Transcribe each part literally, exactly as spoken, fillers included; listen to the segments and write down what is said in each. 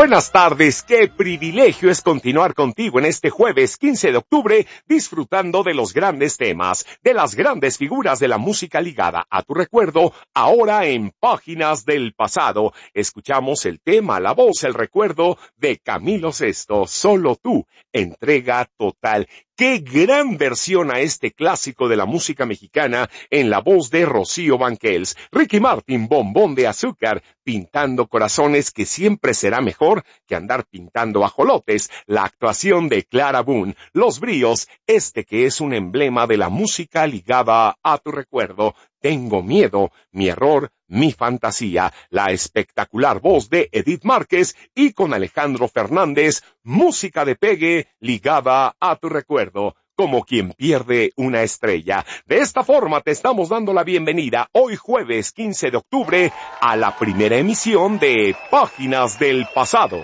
Buenas tardes, qué privilegio es continuar contigo en este jueves quince de octubre, disfrutando de los grandes temas, de las grandes figuras de la música ligada a tu recuerdo, ahora en Páginas del Pasado. Escuchamos el tema, la voz, el recuerdo de Camilo Sesto, Solo tú, entrega total. ¡Qué gran versión a este clásico de la música mexicana en la voz de Rocío Banquels! Ricky Martin, Bombón de Azúcar, pintando corazones, que siempre será mejor que andar pintando ajolotes. La actuación de Clara Boone, Los Bríos, este que es un emblema de la música ligada a tu recuerdo. Tengo miedo, mi error, mi fantasía, la espectacular voz de Edith Márquez y con Alejandro Fernández, música de pegue ligada a tu recuerdo, como quien pierde una estrella. De esta forma te estamos dando la bienvenida hoy jueves quince de octubre a la primera emisión de Páginas del Pasado.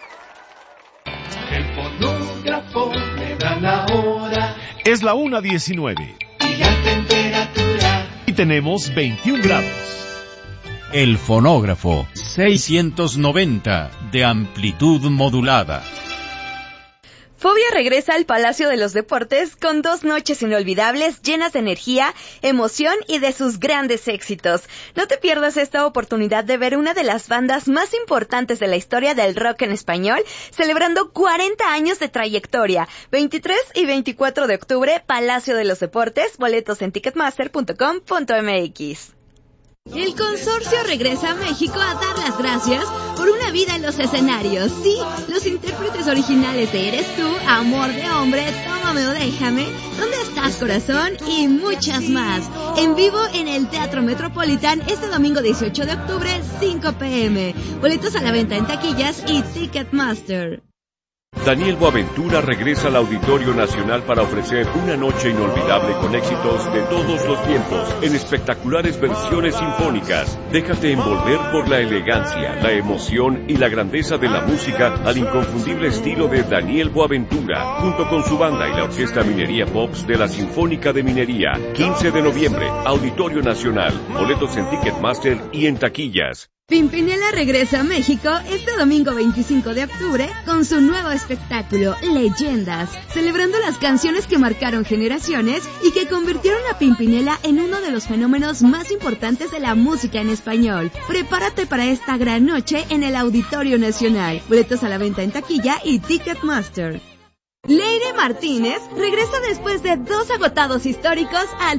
El fonógrafo me da la hora. Es la una diecinueve. Y la temperatura. Y tenemos veintiún grados. El fonógrafo seiscientos noventa de amplitud modulada. Fobia regresa al Palacio de los Deportes con dos noches inolvidables llenas de energía, emoción y de sus grandes éxitos. No te pierdas esta oportunidad de ver una de las bandas más importantes de la historia del rock en español, celebrando cuarenta años de trayectoria. veintitrés y veinticuatro de octubre, Palacio de los Deportes, boletos en ticketmaster punto com punto m x. El consorcio regresa a México a dar las gracias por una vida en los escenarios. Sí, los intérpretes originales de Eres tú, Amor de hombre, Tómame o déjame, ¿Dónde estás corazón? Y muchas más. En vivo en el Teatro Metropolitan este domingo dieciocho de octubre, cinco pe eme. Boletos a la venta en taquillas y Ticketmaster. Daniel Boaventura regresa al Auditorio Nacional para ofrecer una noche inolvidable con éxitos de todos los tiempos, en espectaculares versiones sinfónicas. Déjate envolver por la elegancia, la emoción y la grandeza de la música al inconfundible estilo de Daniel Boaventura, junto con su banda y la Orquesta Minería Pops de la Sinfónica de Minería. quince de noviembre, Auditorio Nacional. Boletos en Ticketmaster y en taquillas. Pimpinela regresa a México este domingo veinticinco de octubre con su nuevo espectáculo, Leyendas, celebrando las canciones que marcaron generaciones y que convirtieron a Pimpinela en uno de los fenómenos más importantes de la música en español. Prepárate para esta gran noche en el Auditorio Nacional. Boletos a la venta en taquilla y Ticketmaster. Leire Martínez regresa después de dos agotados históricos al